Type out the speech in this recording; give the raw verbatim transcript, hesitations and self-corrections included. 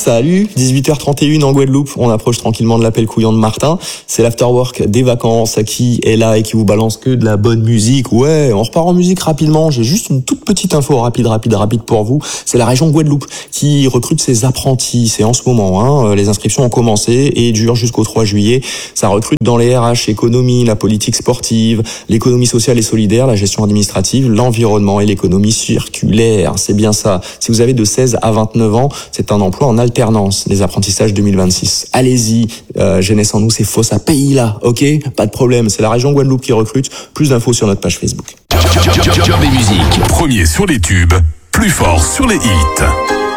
Salut, dix-huit heures trente et une en Guadeloupe, on approche tranquillement de l'appel couillant de Martin. C'est l'afterwork des vacances qui est là et qui vous balance que de la bonne musique. Ouais, on repart en musique rapidement. J'ai juste une toute petite info rapide, rapide, rapide pour vous. C'est la région Guadeloupe qui recrute ses apprentis. C'est en ce moment, hein. Les inscriptions ont commencé et durent jusqu'au trois juillet. Ça recrute dans les R H, économie, la politique sportive, l'économie sociale et solidaire, la gestion administrative, l'environnement et l'économie circulaire. C'est bien ça. Si vous avez de seize à vingt-neuf ans, c'est un emploi en alternance, les apprentissages deux mille vingt-six. Allez-y, euh, jeunesse en nous, c'est faux, ça paye là, ok? Pas de problème, c'est la région Guadeloupe qui recrute. Plus d'infos sur notre page Facebook. Job et musique, premier sur les tubes, plus fort sur les hits.